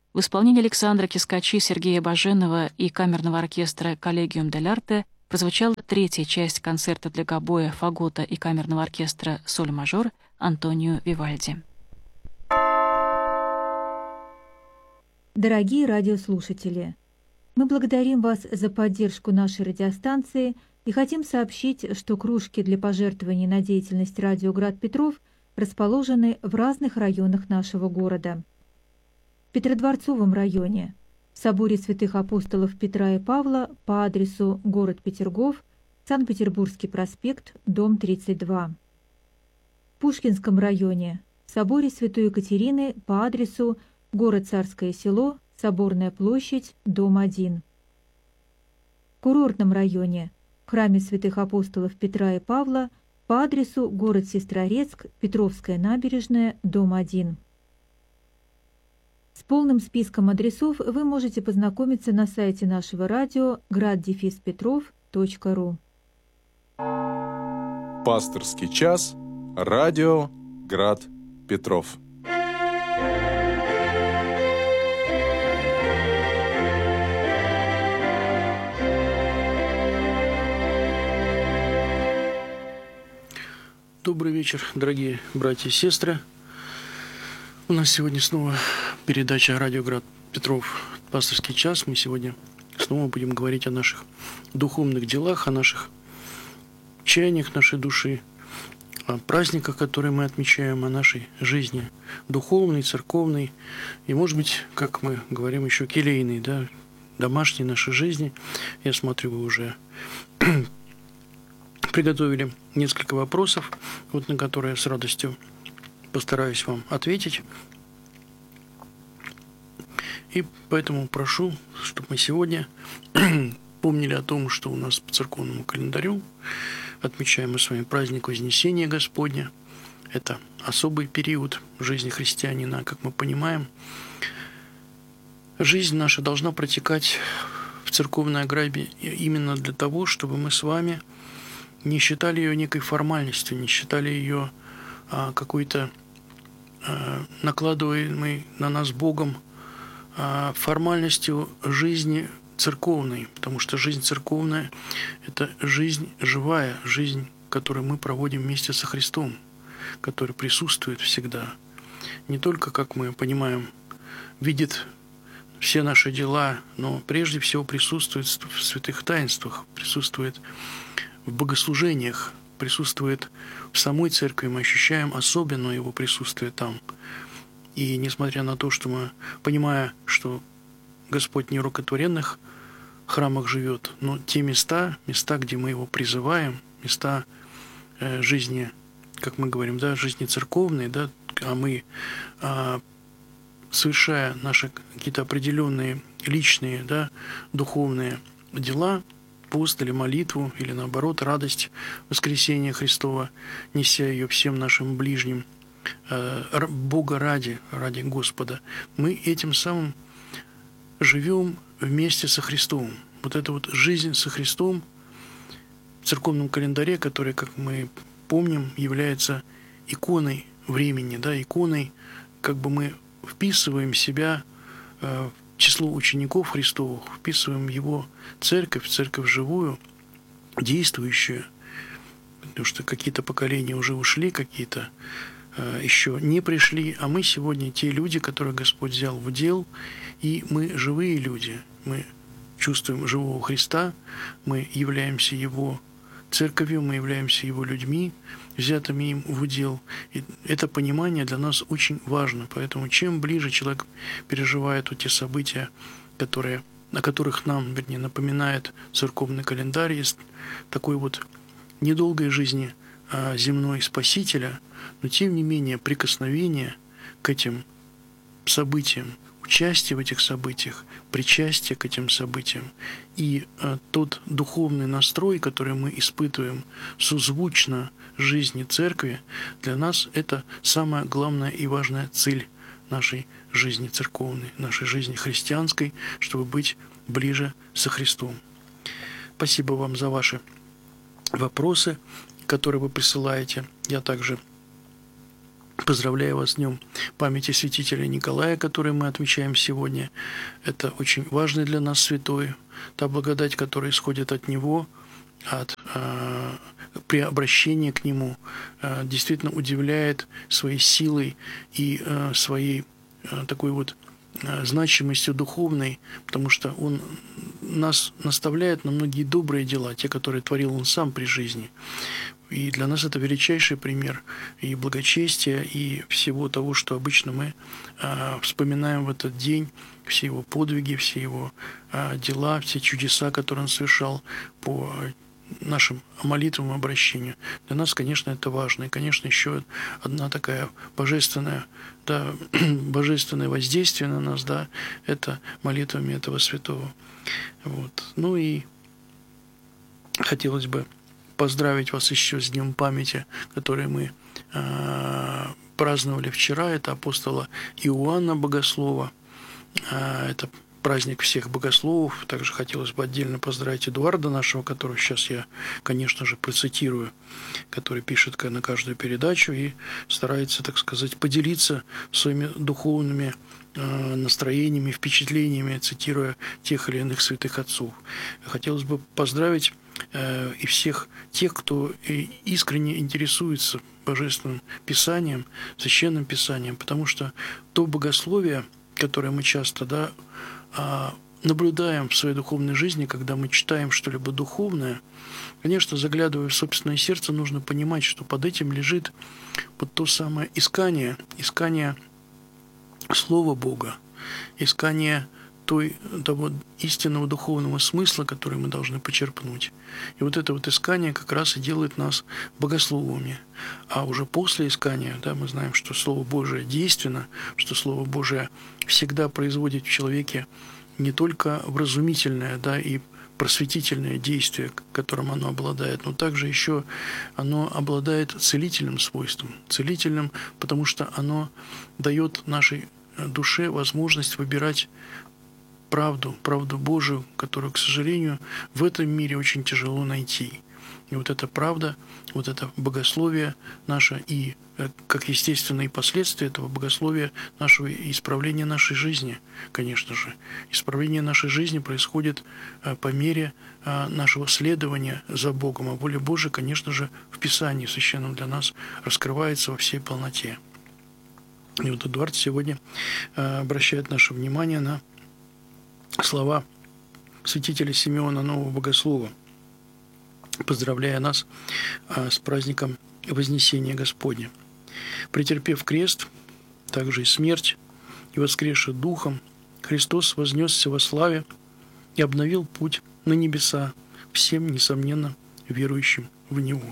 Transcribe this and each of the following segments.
В исполнении Александра Кискачи, Сергея Баженова и камерного оркестра «Коллегиум дель Арте» прозвучала третья часть концерта для гобоя, фагота и камерного оркестра «Соль-мажор» Антонио Вивальди. Дорогие радиослушатели, мы благодарим вас за поддержку нашей радиостанции и хотим сообщить, что кружки для пожертвований на деятельность радио «Град Петров» расположены в разных районах нашего города. В Петродворцовом районе, в соборе святых апостолов Петра и Павла по адресу город Петергоф, Санкт-Петербургский проспект, дом 32. В Пушкинском районе, в соборе святой Екатерины по адресу город Царское село, Соборная площадь, дом 1. В Курортном районе, в храме святых апостолов Петра и Павла по адресу город Сестрорецк, Петровская набережная, дом 1. С полным списком адресов вы можете познакомиться на сайте нашего радио grad-petrov.ru. Пасторский час. Радио Град Петров. Добрый вечер, дорогие братья и сестры. У нас сегодня снова передача «Радио Град Петров. Пасторский час». Мы сегодня снова будем говорить о наших духовных делах, о наших чаяниях нашей души, о праздниках, которые мы отмечаем, о нашей жизни духовной, церковной и, может быть, как мы говорим, еще келейной, да, домашней нашей жизни. Я смотрю, вы уже приготовили несколько вопросов, вот на которые я с радостью постараюсь вам ответить. И поэтому прошу, чтобы мы сегодня помнили о том, что у нас по церковному календарю отмечаем мы с вами праздник Вознесения Господня. Это особый период в жизни христианина, как мы понимаем. Жизнь наша должна протекать в церковной ограде именно для того, чтобы мы с вами не считали ее некой формальностью, не считали ее какой-то накладываемой на нас Богом формальностью жизни церковной, потому что жизнь церковная – это жизнь живая, жизнь, которую мы проводим вместе со Христом, который присутствует всегда. Не только, как мы понимаем, видит все наши дела, но прежде всего присутствует в святых таинствах, присутствует в богослужениях, присутствует в самой церкви, мы ощущаем особенное его присутствие там. И несмотря на то, что мы, понимая, что Господь не в рукотворенных храмах живет, но те места, где мы его призываем, места жизни, как мы говорим, да, жизни церковной, да, а мы, совершая наши какие-то определенные личные, да, духовные дела, пост или молитву, или наоборот, радость воскресения Христова, неся ее всем нашим ближним, Бога ради Господа, мы этим самым живем вместе со Христом. Вот эта вот жизнь со Христом в церковном календаре, который, как мы помним, является иконой времени, да, иконой, как бы мы вписываем себя в число учеников Христовых, вписываем Его церковь живую, действующую, потому что какие-то поколения уже ушли, какие-то еще не пришли, а мы сегодня те люди, которых Господь взял в удел, и мы живые люди, мы чувствуем живого Христа, мы являемся Его церковью, мы являемся Его людьми, взятыми им в удел. И это понимание для нас очень важно, поэтому чем ближе человек переживает вот те события, о которых нам, вернее, напоминает церковный календарь, есть такой вот недолгой жизни земной Спасителя, но тем не менее прикосновение к этим событиям, участие в этих событиях, причастие к этим событиям и тот духовный настрой, который мы испытываем созвучно жизни церкви, для нас это самая главная и важная цель нашей жизни церковной, нашей жизни христианской, чтобы быть ближе со Христом. Спасибо вам за ваши вопросы, которые вы присылаете. Я также Поздравляю вас с днем памяти святителя Николая, который мы отмечаем сегодня. Это очень важный для нас святой. Та благодать, которая исходит от него, при обращении к нему, действительно удивляет своей силой и своей такой вот значимостью духовной, потому что он нас наставляет на многие добрые дела, те, которые творил он сам при жизни. И для нас это величайший пример и благочестия, и всего того, что обычно мы вспоминаем в этот день, все его подвиги, все его дела, все чудеса, которые он совершал по нашим молитвам и обращению. Для нас, конечно, это важно. И, конечно, еще одна такая божественное воздействие на нас, да, это молитвами этого святого. Вот. Ну и хотелось бы поздравить вас еще с Днем памяти, который мы праздновали вчера. Это апостола Иоанна Богослова. Это праздник всех богословов. Также хотелось бы отдельно поздравить Эдуарда нашего, которого сейчас я, конечно же, процитирую, который пишет на каждую передачу и старается, так сказать, поделиться своими духовными настроениями, впечатлениями, цитируя тех или иных святых отцов. Хотелось бы поздравить и всех тех, кто искренне интересуется Божественным Писанием, Священным Писанием, потому что то богословие, которое мы часто наблюдаем в своей духовной жизни, когда мы читаем что-либо духовное, конечно, заглядывая в собственное сердце, нужно понимать, что под этим лежит вот то самое искание Слова Бога, искание того истинного духовного смысла, который мы должны почерпнуть. И вот это вот искание как раз и делает нас богословами. А уже после искания, да, мы знаем, что Слово Божие действенно, что Слово Божие всегда производит в человеке не только вразумительное, да, и просветительное действие, которым оно обладает, но также еще оно обладает целительным свойством. Целительным, потому что оно дает нашей душе возможность выбирать правду Божию, которую, к сожалению, в этом мире очень тяжело найти. И вот эта правда, вот это богословие наше, и как естественные последствия этого богословия нашего исправления нашей жизни, конечно же. Исправление нашей жизни происходит по мере нашего следования за Богом, а воля Божия, конечно же, в Писании священном для нас раскрывается во всей полноте. И вот Эдуард сегодня обращает наше внимание на слова святителя Симеона Нового Богослова, поздравляя нас с праздником Вознесения Господня. Претерпев крест, также и смерть, и воскресший Духом, Христос вознесся во славе и обновил путь на небеса всем, несомненно, верующим в Него.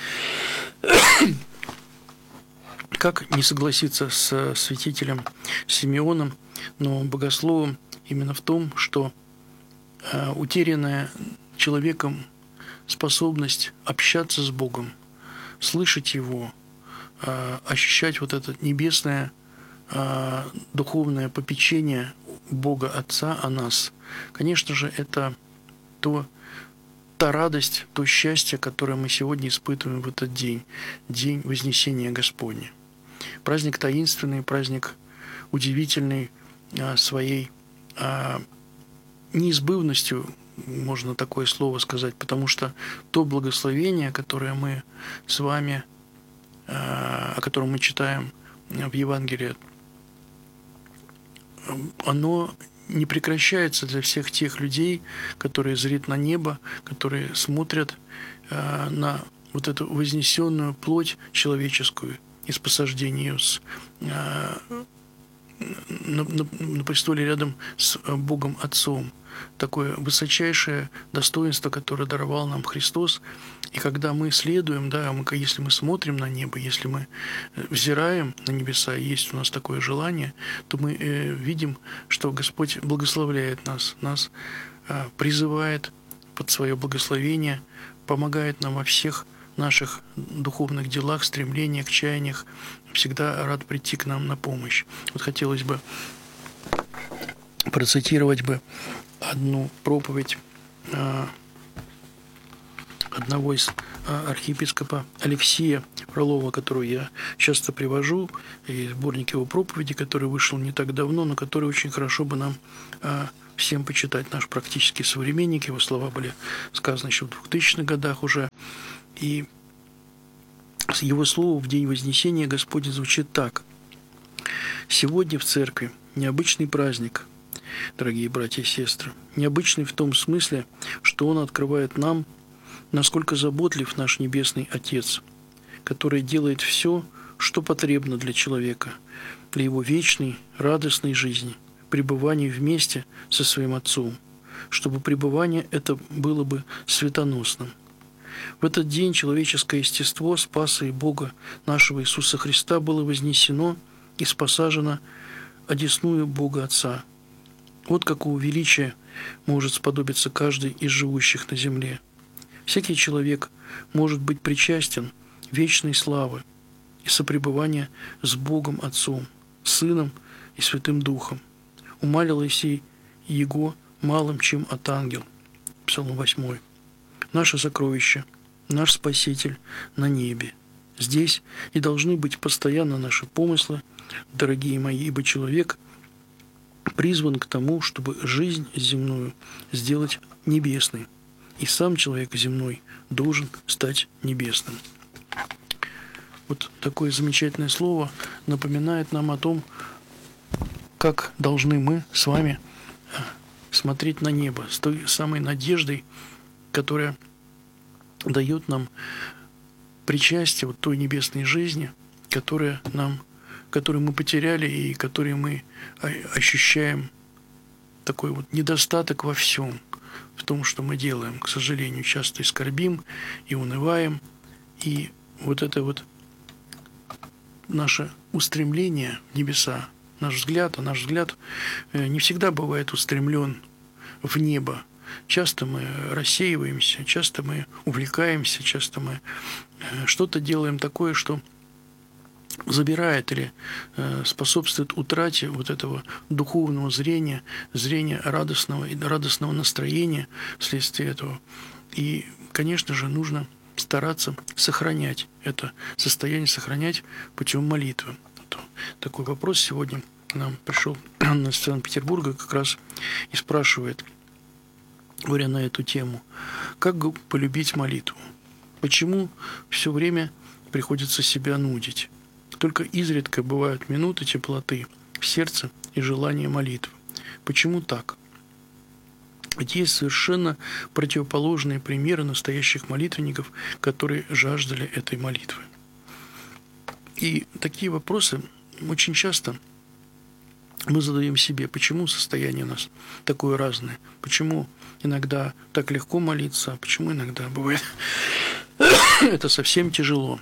Как не согласиться с святителем Симеоном, но богословом, именно в том, что утерянная человеком способность общаться с Богом, слышать Его, ощущать вот это небесное духовное попечение Бога Отца о нас, конечно же, это та радость, то счастье, которое мы сегодня испытываем в этот день, день Вознесения Господня. Праздник таинственный, праздник удивительный своей неизбывностью, можно такое слово сказать, потому что то благословение, которое мы с вами, о котором мы читаем в Евангелии, оно не прекращается для всех тех людей, которые зрят на небо, которые смотрят на вот эту вознесенную плоть человеческую из посаждения ее на престоле рядом с Богом Отцом. Такое высочайшее достоинство, которое даровал нам Христос. И когда мы следуем, да, если мы смотрим на небо, если мы взираем на небеса, и есть у нас такое желание, то мы видим, что Господь благословляет нас призывает под свое благословение, помогает нам во всех наших духовных делах, стремлениях, чаяниях, всегда рад прийти к нам на помощь. Вот хотелось бы процитировать одну проповедь одного из архиепископа Алексия Фролова, которого я часто привожу, и сборник его проповеди, который вышел не так давно, но который очень хорошо бы нам всем почитать. Наш практический современник, его слова были сказаны еще в 2000-х годах уже. И его слово в день Вознесения Господня звучит так. Сегодня в церкви необычный праздник, дорогие братья и сестры. Необычный в том смысле, что он открывает нам, насколько заботлив наш Небесный Отец, который делает все, что потребно для человека, для его вечной, радостной жизни, пребывания вместе со своим Отцом, чтобы пребывание это было бы светоносным. В этот день человеческое естество Спаса и Бога нашего Иисуса Христа было вознесено и спосажено одесную Бога Отца. Вот какого величия может сподобиться каждый из живущих на земле. Всякий человек может быть причастен вечной славы и сопребывания с Богом Отцом, Сыном и Святым Духом. Умалил Исей Его малым, чем от ангел. Псалом 8. Наше сокровище, наш Спаситель на небе. Здесь и должны быть постоянно наши помыслы, дорогие мои, ибо человек призван к тому, чтобы жизнь земную сделать небесной, и сам человек земной должен стать небесным. Вот такое замечательное слово напоминает нам о том, как должны мы с вами смотреть на небо, с той самой надеждой, которая дает нам причастие вот той небесной жизни, которую мы потеряли и которой мы ощущаем такой вот недостаток во всем, в том, что мы делаем. К сожалению, часто и скорбим, и унываем, и вот это вот наше устремление в небеса, наш взгляд не всегда бывает устремлен в небо. Часто мы рассеиваемся, часто мы увлекаемся, часто мы что-то делаем такое, что забирает или способствует утрате вот этого духовного зрения радостного и радостного настроения вследствие этого. И, конечно же, нужно стараться сохранять это состояние, сохранять путем молитвы. Такой вопрос сегодня нам пришел из Санкт-Петербурга как раз и спрашивает, говоря на эту тему, как полюбить молитву? Почему все время приходится себя нудить? Только изредка бывают минуты теплоты в сердце и желания молитвы. Почему так? Ведь есть совершенно противоположные примеры настоящих молитвенников, которые жаждали этой молитвы. И такие вопросы очень часто мы задаем себе, почему состояние у нас такое разное, почему иногда так легко молиться, а почему иногда бывает это совсем тяжело.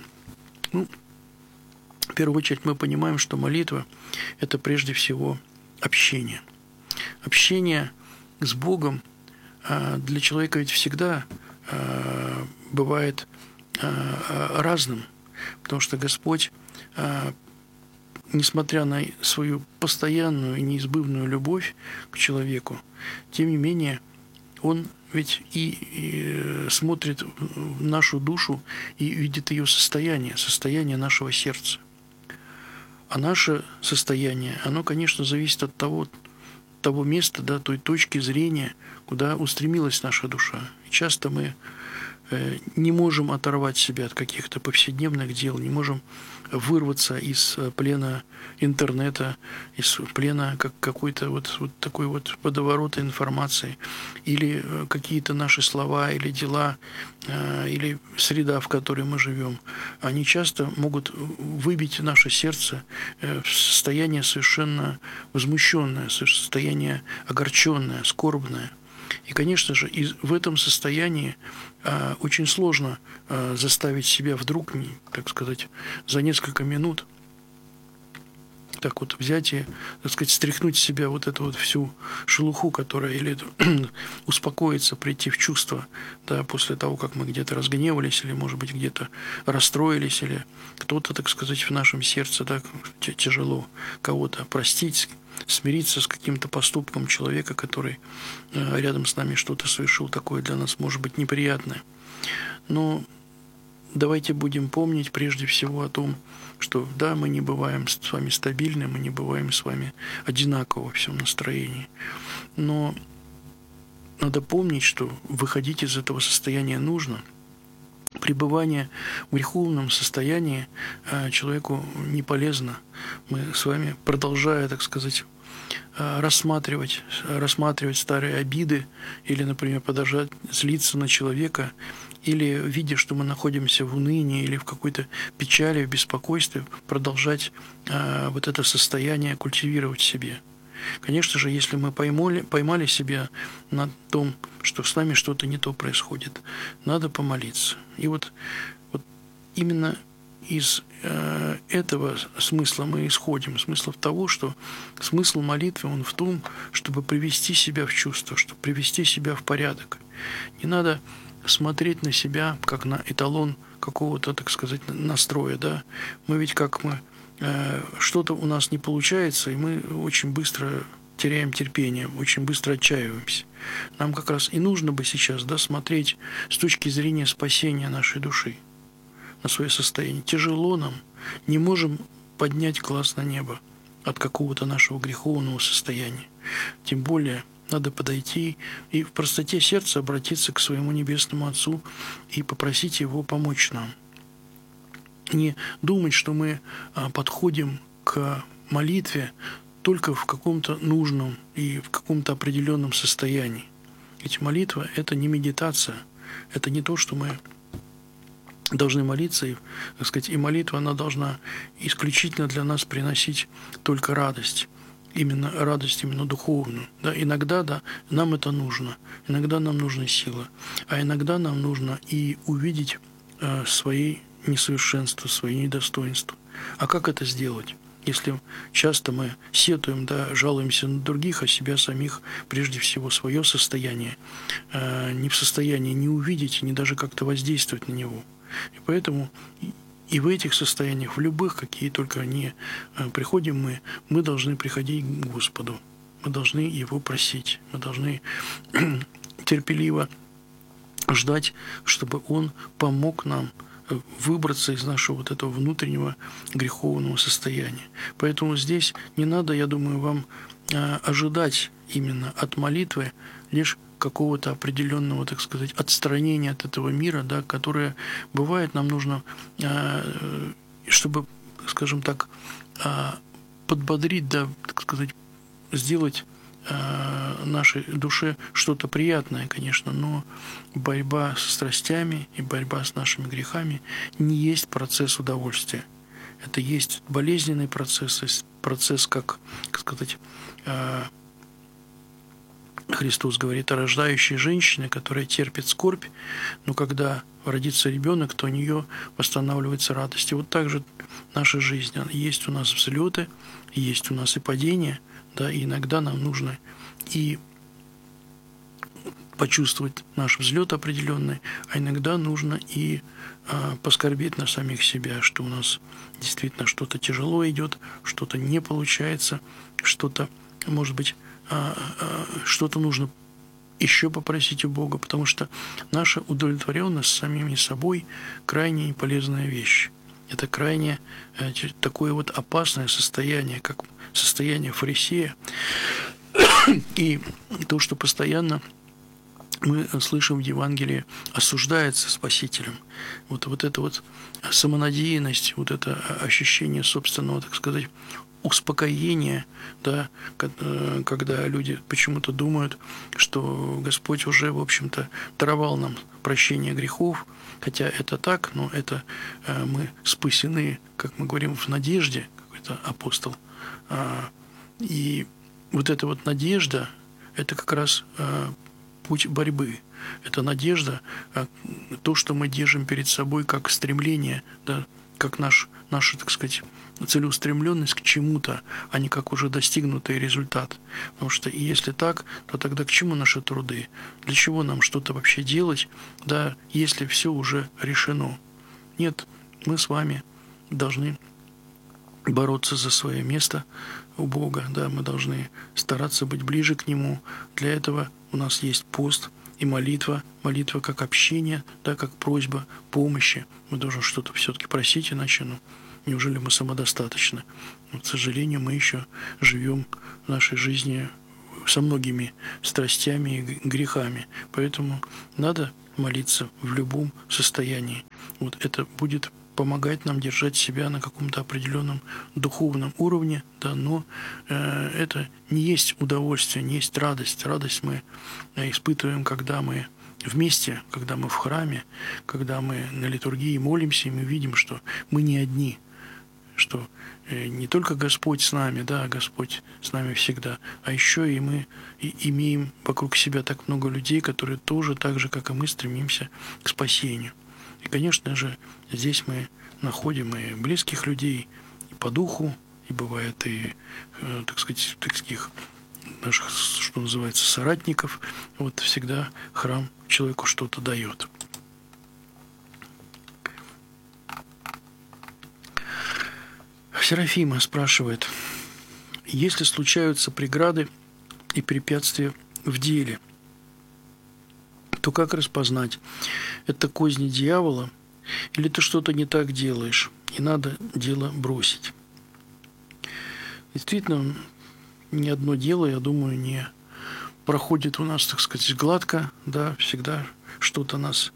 В первую очередь мы понимаем, что молитва – это прежде всего общение. Общение с Богом для человека ведь всегда бывает разным, потому что Господь, несмотря на свою постоянную и неизбывную любовь к человеку, тем не менее, Он ведь и смотрит в нашу душу и видит ее состояние нашего сердца. А наше состояние, оно, конечно, зависит от того места, да, той точки зрения, куда устремилась наша душа. И часто мы не можем оторвать себя от каких-то повседневных дел, не можем вырваться из плена интернета, из плена какой-то вот такой вот водоворота информации, или какие-то наши слова, или дела, или среда, в которой мы живем, они часто могут выбить наше сердце в состояние совершенно возмущенное, состояние огорченное, скорбное. И, конечно же, в этом состоянии очень сложно заставить себя вдруг, так сказать, за несколько минут так вот взять и, так сказать, стряхнуть с себя вот эту вот всю шелуху, которая, или успокоиться, прийти в чувство, да, после того, как мы где-то разгневались, или, может быть, где-то расстроились, или кто-то, так сказать, в нашем сердце, да, тяжело кого-то простить, смириться с каким-то поступком человека, который рядом с нами что-то совершил такое для нас, может быть, неприятное. Но давайте будем помнить прежде всего о том, что да, мы не бываем с вами стабильны, мы не бываем с вами одинаково во всем настроении. Но надо помнить, что выходить из этого состояния нужно. Пребывание в греховном состоянии человеку не полезно. Мы с вами, продолжая, так сказать, рассматривать старые обиды или, например, продолжать злиться на человека, или, видя, что мы находимся в унынии или в какой-то печали, в беспокойстве, продолжать вот это состояние культивировать в себе. Конечно же, если мы поймали себя на том, что с нами что-то не то происходит, надо помолиться. И вот именно из этого смысла мы исходим. Смысл того, что смысл молитвы, он в том, чтобы привести себя в чувство, чтобы привести себя в порядок. Не надо смотреть на себя, как на эталон какого-то, так сказать, настроя. Да? Мы ведь что-то у нас не получается, и мы очень быстро теряем терпение, очень быстро отчаиваемся. Нам как раз и нужно бы сейчас смотреть с точки зрения спасения нашей души на свое состояние. Тяжело нам, не можем поднять глаз на небо от какого-то нашего греховного состояния. Тем более надо подойти и в простоте сердца обратиться к своему Небесному Отцу и попросить Его помочь нам. Не думать, что мы подходим к молитве только в каком-то нужном и в каком-то определенном состоянии. Ведь молитва – это не медитация, это не то, что мы должны молиться, и, так сказать, и молитва, она должна исключительно для нас приносить только радость именно духовную. Да? Иногда, нам это нужно, иногда нам нужна сила, а иногда нам нужно и увидеть свои несовершенства, свои недостоинства. А как это сделать? Если часто мы сетуем, жалуемся на других, а себя самих, прежде всего, свое состояние, не в состоянии не увидеть, ни даже как-то воздействовать на него. И поэтому и в этих состояниях, в любых, какие только они приходим мы должны приходить к Господу. Мы должны Его просить. Мы должны терпеливо ждать, чтобы Он помог нам выбраться из нашего вот этого внутреннего греховного состояния. Поэтому здесь не надо, я думаю, вам ожидать именно от молитвы лишь какого-то определенного, так сказать, отстранения от этого мира, которое бывает, нам нужно, чтобы, скажем так, подбодрить, так сказать, сделать нашей душе что-то приятное, конечно, но борьба с страстями и борьба с нашими грехами не есть процесс удовольствия. Это есть болезненный процесс, как сказать, Христос говорит о рождающей женщине, которая терпит скорбь, но когда родится ребенок, то у нее восстанавливается радость. И вот так же наша жизнь. Есть у нас взлеты, есть у нас и падения, и иногда нам нужно и почувствовать наш взлет определенный, а иногда нужно и поскорбеть на самих себя, что у нас действительно что-то тяжело идет, что-то не получается, что-то, может быть, что-то нужно еще попросить у Бога, потому что наша удовлетворенность с самими собой крайне неполезная вещь. Это крайне такое вот опасное состояние, как состояние фарисея. И то, что постоянно мы слышим в Евангелии, осуждается Спасителем. Вот эта вот самонадеянность, вот это ощущение собственного, так сказать, успокоения, когда люди почему-то думают, что Господь уже, в общем-то, даровал нам прощение грехов, хотя это так, но это мы спасены, как мы говорим, в надежде, какой-то апостол. И вот эта вот надежда, это как раз путь борьбы. Это надежда, то, что мы держим перед собой как стремление, как наша, так сказать, целеустремленность к чему-то, а не как уже достигнутый результат. Потому что если так, то тогда к чему наши труды? Для чего нам что-то вообще делать, если все уже решено? Нет, мы с вами должны бороться за свое место у Бога, мы должны стараться быть ближе к Нему. Для этого у нас есть пост, и молитва как общение, да, как просьба помощи. Мы должны что-то все-таки просить, иначе, неужели мы самодостаточны? К сожалению, мы еще живем в нашей жизни со многими страстями и грехами. Поэтому надо молиться в любом состоянии. Это будет помогать нам держать себя на каком-то определенном духовном уровне, да, но это не есть удовольствие, не есть радость. Радость мы испытываем, когда мы вместе, когда мы в храме, когда мы на литургии молимся, и мы видим, что мы не одни, что не только Господь с нами, да, Господь с нами всегда, а еще и мы имеем вокруг себя так много людей, которые тоже так же, как и мы, стремимся к спасению. И, конечно же, здесь мы находим и близких людей и по духу, и бывает и, так сказать, таких наших, что называется, соратников. Всегда храм человеку что-то дает. Серафима спрашивает: если случаются преграды и препятствия в деле, то как распознать, это козни дьявола или ты что-то не так делаешь и надо дело бросить? Действительно, ни одно дело, я думаю, не проходит у нас, так сказать, гладко, да, всегда что-то нас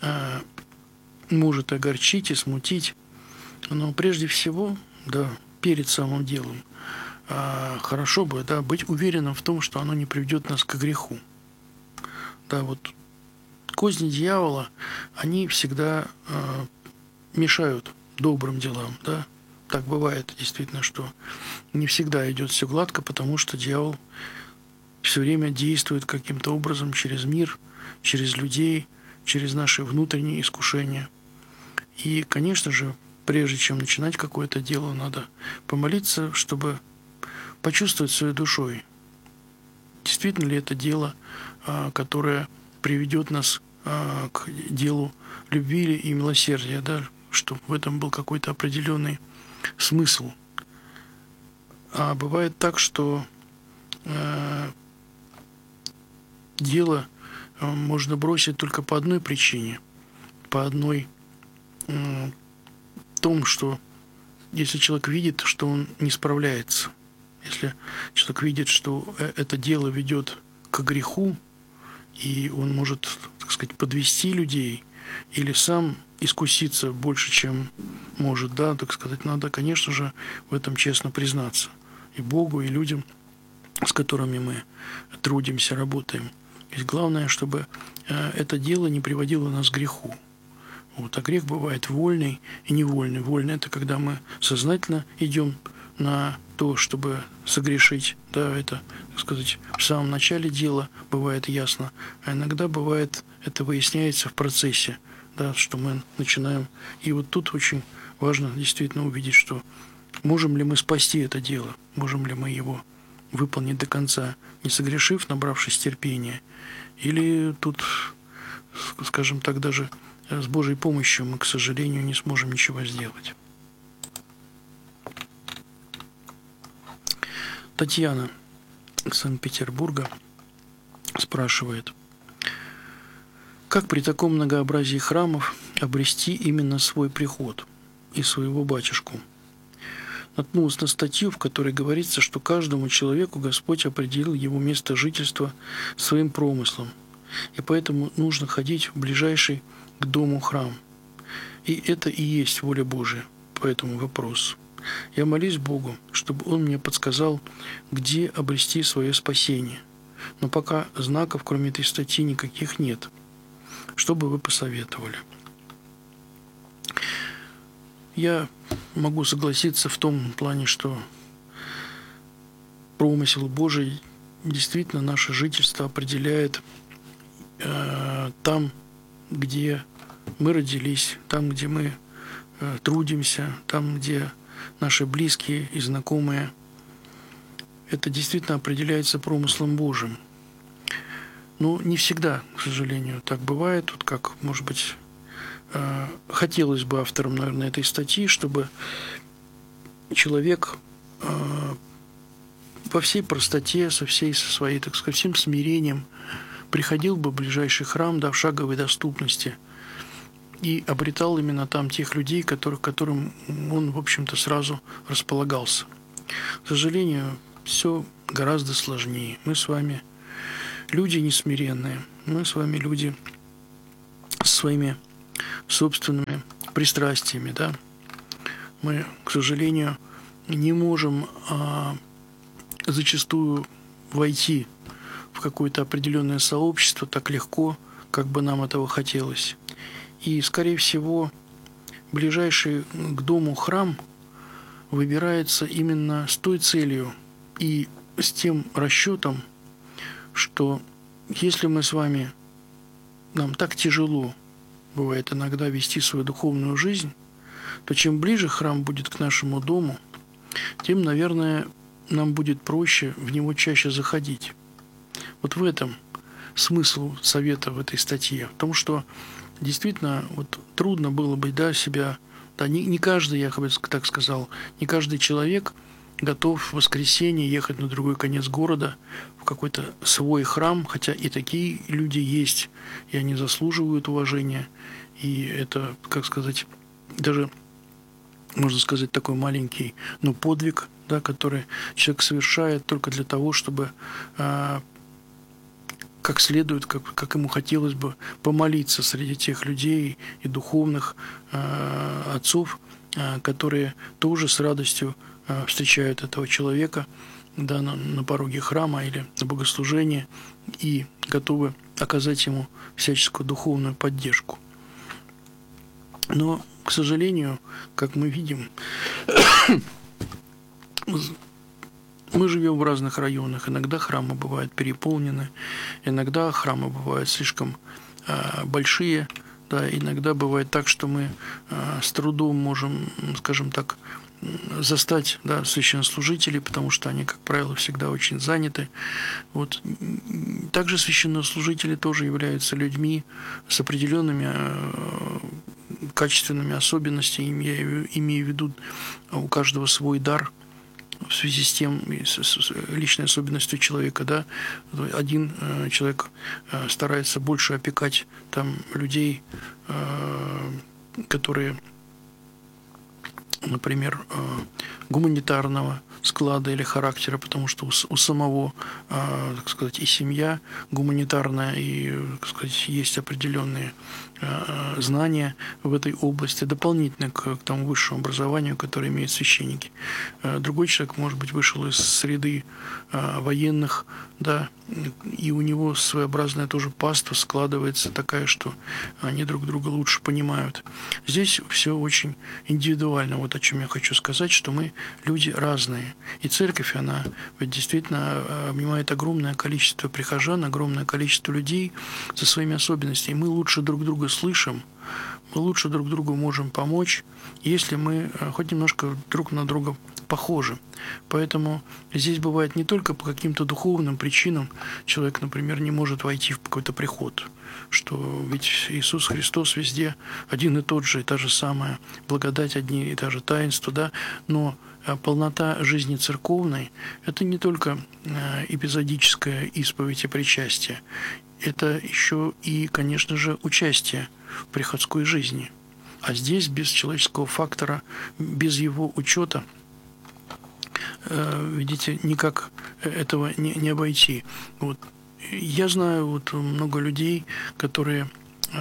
может огорчить и смутить, но прежде всего, да, перед самым делом хорошо бы, да, быть уверенным в том, что оно не приведет нас к греху. Да, козни дьявола, они всегда мешают добрым делам, да. Так бывает действительно, что не всегда идет все гладко, потому что дьявол все время действует каким-то образом через мир, через людей, через наши внутренние искушения. И, конечно же, прежде чем начинать какое-то дело, надо помолиться, чтобы почувствовать своей душой, действительно ли это дело, которое приведет нас к делу любви и милосердия, да, что в этом был какой-то определенный смысл. А бывает так, что дело можно бросить только по одной причине, по одной том, что если человек видит, что он не справляется, если человек видит, что это дело ведет к греху, и он может, так сказать, подвести людей или сам искуситься больше, чем может, да, так сказать, надо, конечно же, в этом честно признаться и Богу, и людям, с которыми мы трудимся, работаем. Ведь главное, чтобы это дело не приводило нас к греху. А грех бывает вольный и невольный. Вольный – это когда мы сознательно идем на то, чтобы согрешить. Да, это, так сказать, в самом начале дела бывает ясно. А иногда бывает, это выясняется в процессе, да, что мы начинаем. И тут очень важно действительно увидеть, что можем ли мы спасти это дело, можем ли мы его выполнить до конца, не согрешив, набравшись терпения, или тут, скажем так, даже с Божьей помощью мы, к сожалению, не сможем ничего сделать. Татьяна из Санкт-Петербурга спрашивает: как при таком многообразии храмов обрести именно свой приход и своего батюшку? Наткнулась на статью, в которой говорится, что каждому человеку Господь определил его место жительства своим промыслом, и поэтому нужно ходить в ближайший к дому храм. И это и есть воля Божия по этому вопросу. Я молюсь Богу, чтобы Он мне подсказал, где обрести свое спасение. Но пока знаков, кроме этой статьи, никаких нет. Что бы вы посоветовали? Я могу согласиться в том плане, что промысел Божий действительно наше жительство определяет там, где мы родились, там, где мы трудимся, там, где наши близкие и знакомые. Это действительно определяется промыслом Божьим. Но не всегда, к сожалению, так бывает. Как, может быть, хотелось бы авторам, наверное, этой статьи, чтобы человек во всей простоте, со своей, так сказать, всем смирением приходил бы в ближайший храм, да, в шаговой доступности, и обретал именно там тех людей, которым он, в общем-то, сразу располагался. К сожалению, все гораздо сложнее. Мы с вами люди несмиренные, мы с вами люди с своими собственными пристрастиями, да. Мы, к сожалению, не можем зачастую войти в какое-то определенное сообщество так легко, как бы нам этого хотелось. И, скорее всего, ближайший к дому храм выбирается именно с той целью и с тем расчетом, что если мы с вами, нам так тяжело бывает иногда вести свою духовную жизнь, то чем ближе храм будет к нашему дому, тем, наверное, нам будет проще в него чаще заходить. Вот в этом смысл совета в этой статье. В том, что действительно вот трудно было бы, да, себя... Да, не каждый, я бы так сказал, не каждый человек готов в воскресенье ехать на другой конец города в какой-то свой храм, хотя и такие люди есть, и они заслуживают уважения. И это, как сказать, даже, можно сказать, такой маленький, но подвиг, да, который человек совершает только для того, чтобы как следует, как ему хотелось бы помолиться среди тех людей и духовных отцов, которые тоже с радостью встречают этого человека, да, на пороге храма или на богослужении и готовы оказать ему всяческую духовную поддержку. Но, к сожалению, как мы видим, мы живем в разных районах. Иногда храмы бывают переполнены, иногда храмы бывают слишком большие, да, иногда бывает так, что мы с трудом можем, скажем так, застать, да, священнослужителей, потому что они, как правило, всегда очень заняты. Вот. Также священнослужители тоже являются людьми с определенными качественными особенностями. Я имею в виду, у каждого свой дар в связи с тем, с личной особенностью человека, да. Один человек старается больше опекать там людей, которые, например, гуманитарного склада или характера, потому что у самого, так сказать, и семья гуманитарная, и, так сказать, есть определенные знания в этой области, дополнительно к тому высшему образованию, которое имеют священники. Другой человек, может быть, вышел из среды военных, да, и у него своеобразная тоже паства складывается такая, что они друг друга лучше понимают. Здесь все очень индивидуально. Вот о чем я хочу сказать, что мы люди разные. И церковь, она ведь действительно обнимает огромное количество прихожан, огромное количество людей со своими особенностями. Мы лучше друг друга слышим, мы лучше друг другу можем помочь, если мы хоть немножко друг на друга похожи. Поэтому здесь бывает не только по каким-то духовным причинам человек, например, не может войти в какой-то приход, что ведь Иисус Христос везде один и тот же, и та же самая благодать, одни и та же таинства, да, но полнота жизни церковной – это не только эпизодическая исповедь и причастие, это еще и, конечно же, участие в приходской жизни. А здесь без человеческого фактора, без его учета, видите, никак этого не обойти. Вот. Я знаю вот много людей, которые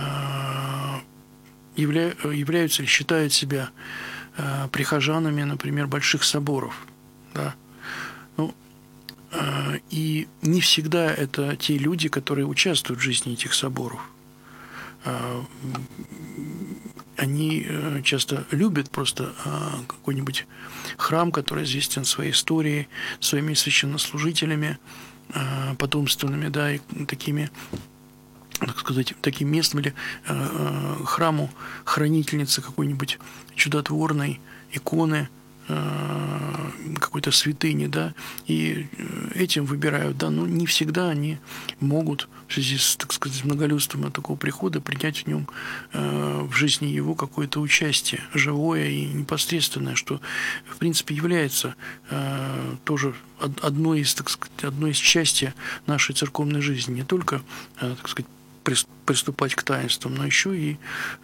являются или считают себя прихожанами, например, больших соборов. Да? Ну, и не всегда это те люди, которые участвуют в жизни этих соборов. Они часто любят просто какой-нибудь храм, который известен своей историей, своими священнослужителями потомственными, да, и такими, так сказать, таким местом или храму хранительницы какой-нибудь чудотворной иконы, какой-то святыни, да, и этим выбирают, да, но не всегда они могут в связи с, так сказать, многолюдством такого прихода принять в нем в жизни его какое-то участие, живое и непосредственное, что, в принципе, является тоже одной из, так сказать, одной из части нашей церковной жизни, не только, так сказать, приступать к таинствам, но еще и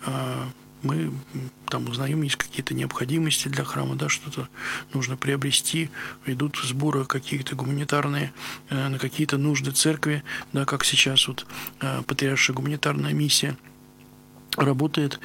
мы там узнаем, есть какие-то необходимости для храма, да, что-то нужно приобрести, идут сборы какие-то гуманитарные на какие-то нужды церкви, да, как сейчас вот патриаршая гуманитарная миссия работает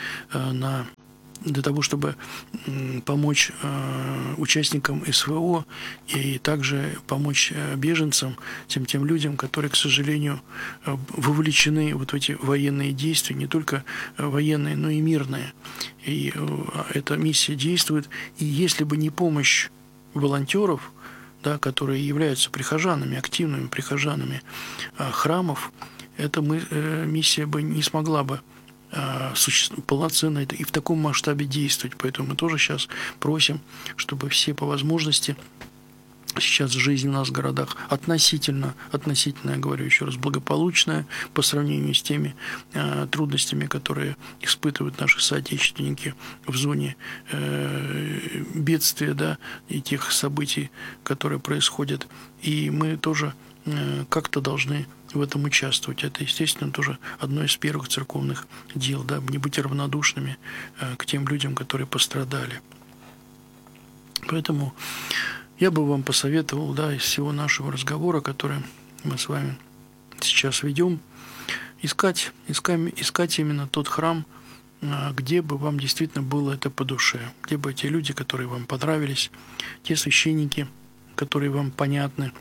для того, чтобы помочь участникам СВО и также помочь беженцам, тем людям, которые, к сожалению, вовлечены вот в эти военные действия, не только военные, но и мирные. И эта миссия действует. И если бы не помощь волонтеров, да, которые являются прихожанами, активными прихожанами храмов, эта миссия бы не смогла бы полноценно и в таком масштабе действовать. Поэтому мы тоже сейчас просим, чтобы все по возможности сейчас жизнь у нас в городах относительно, я говорю еще раз, благополучная по сравнению с теми трудностями, которые испытывают наши соотечественники в зоне бедствия, да, и тех событий, которые происходят. И мы тоже как-то должны в этом участвовать. Это, естественно, тоже одно из первых церковных дел, да, не быть равнодушными к тем людям, которые пострадали. Поэтому я бы вам посоветовал, да, из всего нашего разговора, который мы с вами сейчас ведем, искать именно тот храм, где бы вам действительно было это по душе, где бы те люди, которые вам понравились, те священники, которые вам понятны.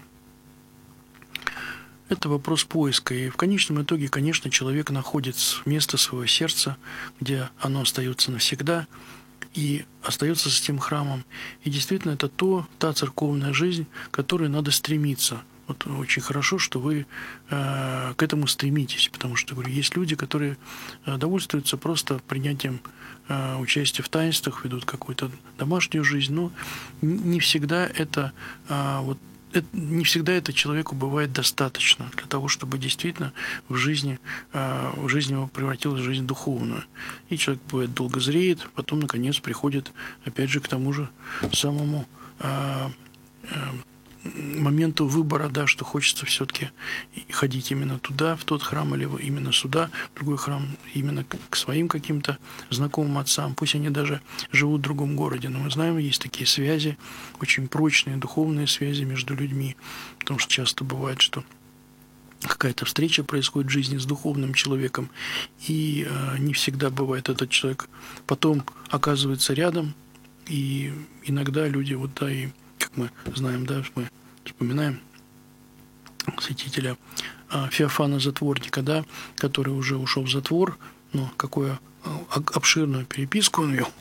Это вопрос поиска. И в конечном итоге, конечно, человек находит место своего сердца, где оно остается навсегда, и остается с тем храмом. И действительно, это та церковная жизнь, к которой надо стремиться. Вот очень хорошо, что вы к этому стремитесь, потому что, говорю, есть люди, которые довольствуются просто принятием участия в таинствах, ведут какую-то домашнюю жизнь, но не всегда это человеку бывает достаточно для того, чтобы действительно жизнь его превратилась в жизнь духовную. И человек, бывает, долго зреет, потом, наконец, приходит, опять же, к тому же самому моменту выбора, да, что хочется все-таки ходить именно туда, в тот храм, или именно сюда, в другой храм, именно к своим каким-то знакомым отцам. Пусть они даже живут в другом городе, но мы знаем, есть такие связи, очень прочные духовные связи между людьми, потому что часто бывает, что какая-то встреча происходит в жизни с духовным человеком, и не всегда бывает этот человек потом оказывается рядом, и иногда люди, вот, да, и как мы знаем, да, мы вспоминаем святителя Феофана Затворника, да, который уже ушел в затвор, но какую обширную переписку он вел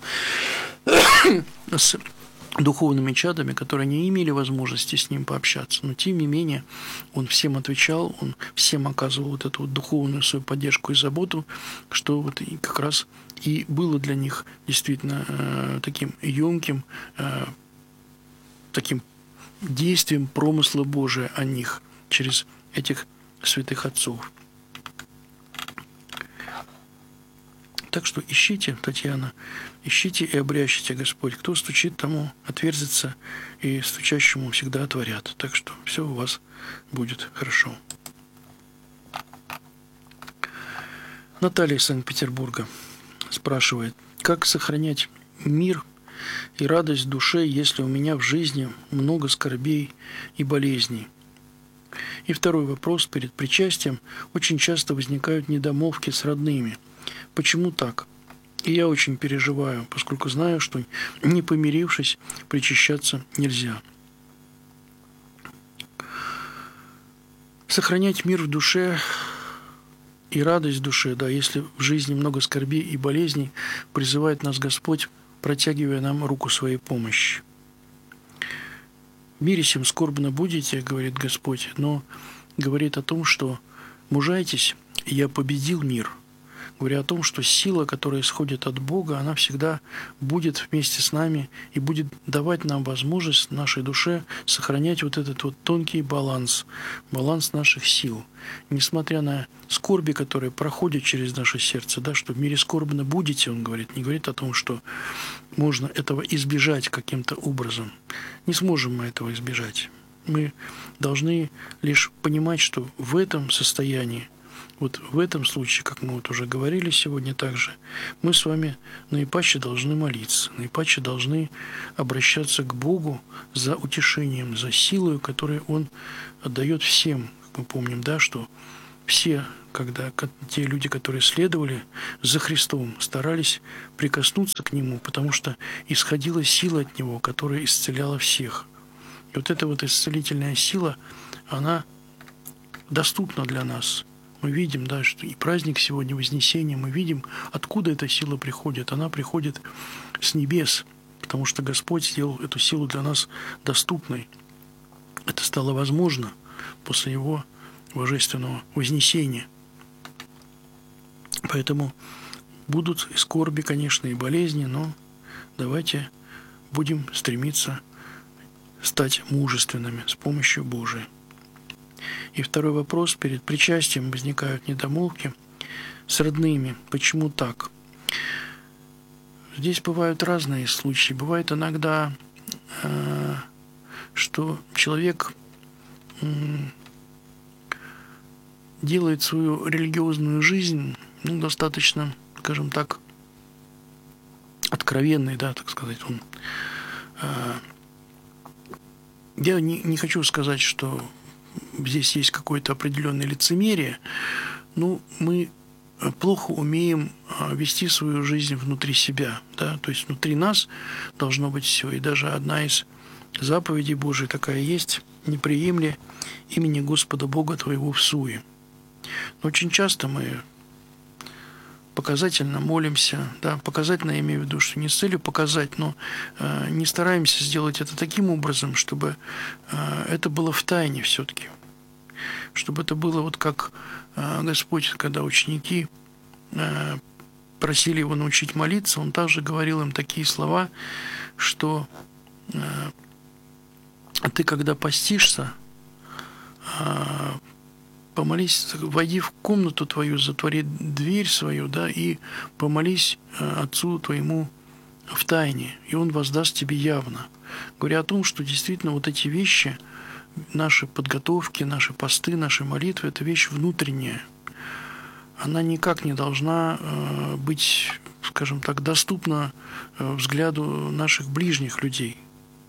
с духовными чадами, которые не имели возможности с ним пообщаться. Но тем не менее он всем отвечал, он всем оказывал вот эту вот духовную свою поддержку и заботу, что вот и как раз и было для них действительно таким емким, таким действием промысла Божия о них через этих святых отцов. Так что ищите, Татьяна, ищите и обрящите, Господь. Кто стучит, тому отверзится, и стучащему всегда отворят. Так что все у вас будет хорошо. Наталья из Санкт-Петербурга спрашивает, как сохранять мир и радость в душе, если у меня в жизни много скорбей и болезней. И второй вопрос. Перед причастием очень часто возникают недомолвки с родными. Почему так? И я очень переживаю, поскольку знаю, что не помирившись, причащаться нельзя. Сохранять мир в душе и радость в душе, да, если в жизни много скорбей и болезней, призывает нас Господь, протягивая нам руку своей помощи. В мире сем скорбно будете, говорит Господь, но говорит о том, что мужайтесь, я победил мир. говоря о том, что сила, которая исходит от Бога, она всегда будет вместе с нами и будет давать нам возможность нашей душе сохранять вот этот вот тонкий баланс наших сил. Несмотря на скорби, которые проходят через наше сердце, да, что в мире скорбно будете, он говорит, не говорит о том, что можно этого избежать каким-то образом. Не сможем мы этого избежать. Мы должны лишь понимать, что в этом состоянии, вот в этом случае, как мы вот уже говорили сегодня также, мы с вами наипаче должны молиться, наипаче должны обращаться к Богу за утешением, за силой, которую Он отдает всем. Мы помним, да, что все, когда те люди, которые следовали за Христом, старались прикоснуться к Нему, потому что исходила сила от Него, которая исцеляла всех. И вот эта вот исцелительная сила, она доступна для нас. Мы видим, да, что и праздник сегодня Вознесения, мы видим, откуда эта сила приходит. Она приходит с небес, потому что Господь сделал эту силу для нас доступной. Это стало возможно после Его божественного вознесения. Поэтому будут и скорби, конечно, и болезни, но давайте будем стремиться стать мужественными с помощью Божией. И второй вопрос. Перед причастием возникают недомолвки с родными. Почему так? Здесь бывают разные случаи. Бывает иногда, что человек делает свою религиозную жизнь достаточно, скажем так, откровенной, да, так сказать. Я не хочу сказать, что здесь есть какое-то определенное лицемерие, но мы плохо умеем вести свою жизнь внутри себя, да, то есть внутри нас должно быть все, и даже одна из заповедей Божией такая есть: «Не приемли имени Господа Бога твоего всуе». Но очень часто мы показательно молимся, да, показательно я имею в виду, что не с целью показать, но не стараемся сделать это таким образом, чтобы это было в тайне все-таки. Чтобы это было вот как Господь, когда ученики просили Его научить молиться, Он также говорил им такие слова, что ты, когда постишься, помолись, войди в комнату твою, затвори дверь свою, да, и помолись Отцу твоему в тайне, и Он воздаст тебе явно. Говоря о том, что действительно вот эти вещи, наши подготовки, наши посты, наши молитвы, это вещь внутренняя. Она никак не должна быть, скажем так, доступна взгляду наших ближних людей.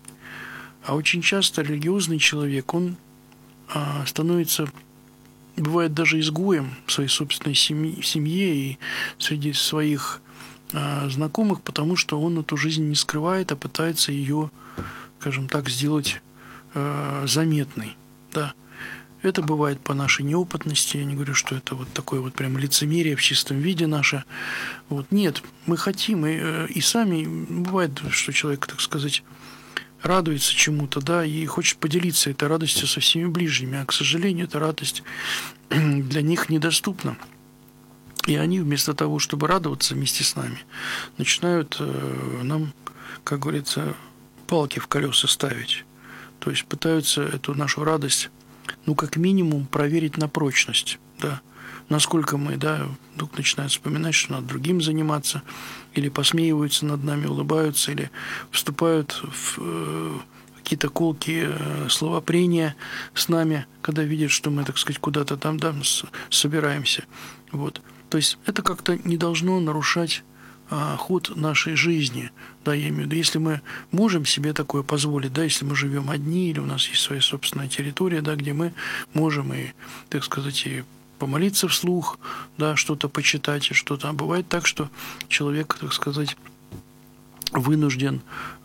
А очень часто религиозный человек, он становится, бывает даже изгоем в своей собственной семье и среди своих знакомых, потому что он эту жизнь не скрывает, а пытается ее, скажем так, сделать заметной. Да. Это бывает по нашей неопытности. Я не говорю, что это вот такое вот прям лицемерие в чистом виде наше. Вот. Нет, мы хотим, и сами, бывает, что человек, так сказать, радуется чему-то, да, и хочет поделиться этой радостью со всеми ближними, а, к сожалению, эта радость для них недоступна. И они вместо того, чтобы радоваться вместе с нами, начинают нам, как говорится, палки в колеса ставить. То есть пытаются эту нашу радость, ну, как минимум, проверить на прочность, да, насколько мы, да, вдруг начинают вспоминать, что надо другим заниматься, или посмеиваются над нами, улыбаются, или вступают в какие-то колкие слова прения с нами, когда видят, что мы, так сказать, куда-то там, да, собираемся. Вот. То есть это как-то не должно нарушать ход нашей жизни, да, я имею в виду, если мы можем себе такое позволить, да, если мы живем одни, или у нас есть своя собственная территория, да, где мы можем и, так сказать, и помолиться вслух, да, что-то почитать, и что-то. А бывает так, что человек, так сказать, вынужден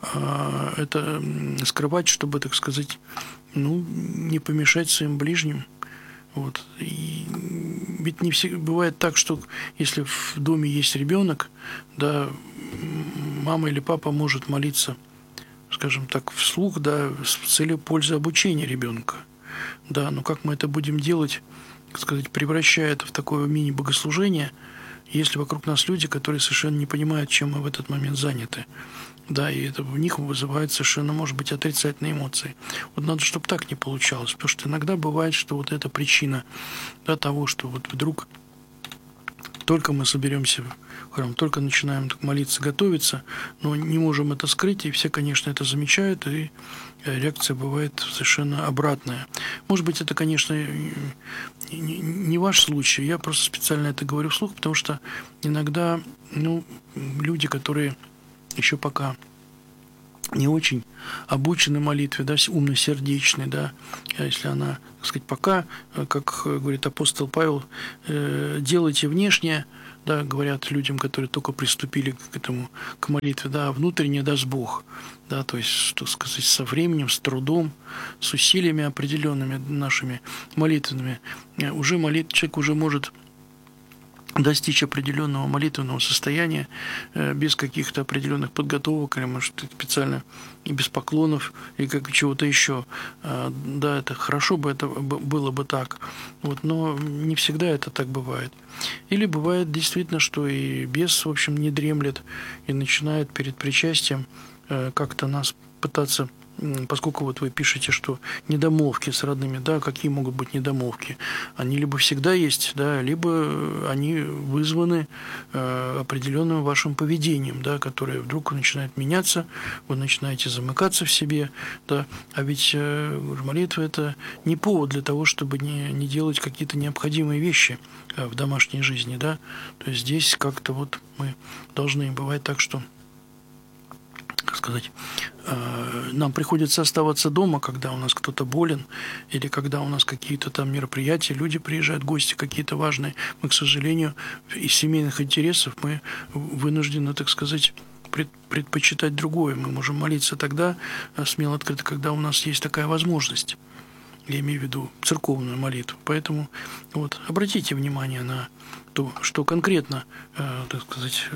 это скрывать, чтобы, так сказать, ну, не помешать своим ближним. Вот. И ведь не всегда бывает так, что если в доме есть ребенок, да, мама или папа может молиться, скажем так, вслух, да, с целью пользы обучения ребенка. Да, но как мы это будем делать, так сказать, превращая это в такое мини-богослужение, Если вокруг нас люди, которые совершенно не понимают, чем мы в этот момент заняты, да, и это в них вызывает совершенно, может быть, отрицательные эмоции. Вот надо, чтобы так не получалось, потому что иногда бывает, что вот эта причина, да, того, что вот вдруг только мы соберемся в храм, только начинаем молиться, готовиться, но не можем это скрыть, и все, конечно, это замечают, и реакция бывает совершенно обратная. Может быть, это, конечно, не ваш случай, я просто специально это говорю вслух, потому что иногда, люди, которые еще пока не очень обучены молитве, да, умно-сердечной, да, если она, так сказать, пока, как говорит апостол Павел, делайте внешнее, да, говорят людям, которые только приступили к этому, к молитве, да, а внутреннее даст Бог, да, то есть, что сказать, со временем, с трудом, с усилиями определенными нашими молитвенными, человек уже может достичь определенного молитвенного состояния без каких-то определенных подготовок, или, может, специально и без поклонов, или как чего-то еще. Да, это хорошо бы, это было бы так, вот, но не всегда это так бывает. Или бывает действительно, что и бес, в общем, не дремлет и начинает перед причастием как-то нас пытаться, поскольку вот вы пишете, что недомолвки с родными, да, какие могут быть недомолвки? Они либо всегда есть, да, либо они вызваны определенным вашим поведением, да, которое вдруг начинает меняться, вы начинаете замыкаться в себе, да, а ведь молитва – это не повод для того, чтобы не делать какие-то необходимые вещи в домашней жизни, да, то есть здесь как-то вот мы должны, бывает так, что, как сказать, нам приходится оставаться дома, когда у нас кто-то болен, или когда у нас какие-то там мероприятия, люди приезжают, гости какие-то важные. Мы, к сожалению, из семейных интересов мы вынуждены, так сказать, предпочитать другое. Мы можем молиться тогда, смело открыто, когда у нас есть такая возможность. Я имею в виду церковную молитву. Поэтому вот, обратите внимание на то, что конкретно, так сказать,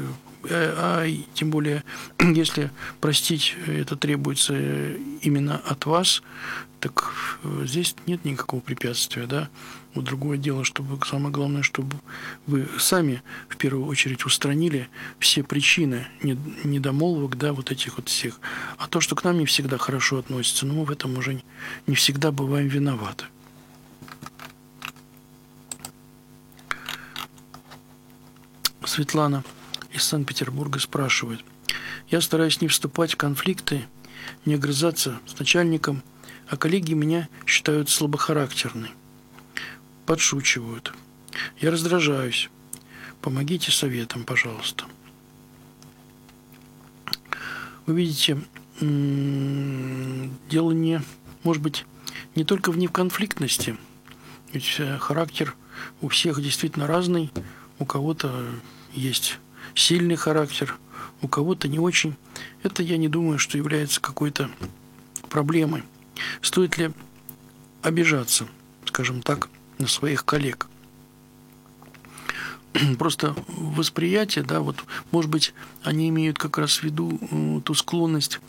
тем более, если простить это требуется именно от вас, так здесь нет никакого препятствия, да. Вот другое дело, чтобы самое главное, чтобы вы сами в первую очередь устранили все причины недомолвок, да, вот этих вот всех. А то, что к нам не всегда хорошо относится, но мы в этом уже не всегда бываем виноваты. Светлана из Санкт-Петербурга спрашивает. Я стараюсь не вступать в конфликты, не огрызаться с начальником, а коллеги меня считают слабохарактерной. Подшучивают. Я раздражаюсь. Помогите советом, пожалуйста. Вы видите, дело может быть, не только в неконфликтности. Ведь характер у всех действительно разный. У кого-то есть сильный характер, у кого-то не очень. Это, я не думаю, что является какой-то проблемой. Стоит ли обижаться, скажем так, на своих коллег? Просто восприятие, да, вот, может быть, они имеют как раз в виду ту склонность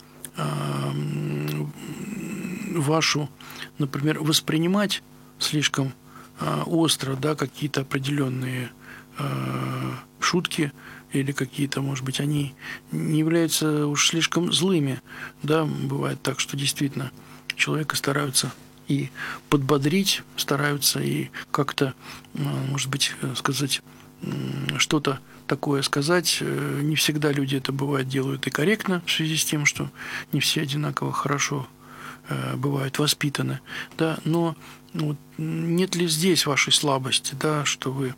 вашу, например, воспринимать слишком остро, да, какие-то определенные шутки или какие-то, может быть, они не являются уж слишком злыми, да, бывает так, что действительно человека стараются и подбодрить, стараются и как-то, может быть, сказать, что-то такое сказать. Не всегда люди это бывает делают и корректно, в связи с тем, что не все одинаково хорошо бывают воспитаны, да, но вот, нет ли здесь вашей слабости, да, что вы,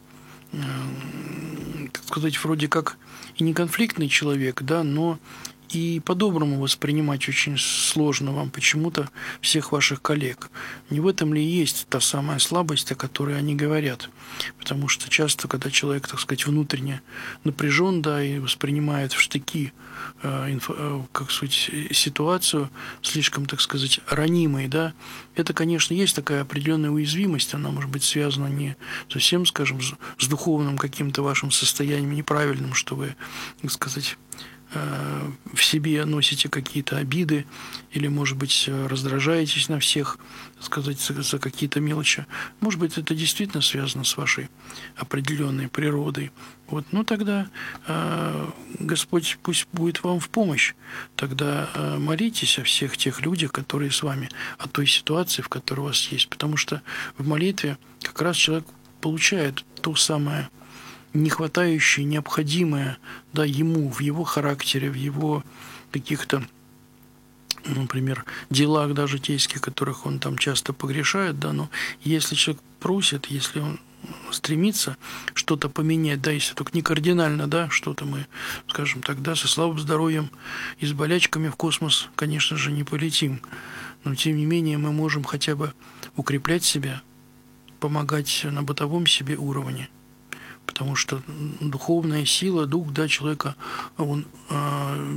так сказать, вроде как и не конфликтный человек, да, но и по-доброму воспринимать очень сложно вам почему-то всех ваших коллег. Не в этом ли есть та самая слабость, о которой они говорят? Потому что часто, когда человек, так сказать, внутренне напряжен, да, и воспринимает в штыки, как сказать, ситуацию слишком, так сказать, ранимой, да, это, конечно, есть такая определенная уязвимость, она может быть связана не совсем, скажем, с духовным каким-то вашим состоянием неправильным, что вы, так сказать, в себе носите какие-то обиды или, может быть, раздражаетесь на всех, сказать, за какие-то мелочи. Может быть, это действительно связано с вашей определенной природой. Вот, ну тогда Господь пусть будет вам в помощь. Тогда молитесь о всех тех людях, которые с вами, о той ситуации, в которой у вас есть. Потому что в молитве как раз человек получает то самое не хватающее, необходимое, да, ему, в его характере, в его каких-то, например, делах, да, житейских, которых он там часто погрешает, да, но если человек просит, если он стремится что-то поменять, да, если только не кардинально, да, что-то мы, скажем так, да, со слабым здоровьем и с болячками в космос, конечно же, не полетим, но тем не менее мы можем хотя бы укреплять себя, помогать на бытовом себе уровне. Потому что духовная сила, дух, да, человека, он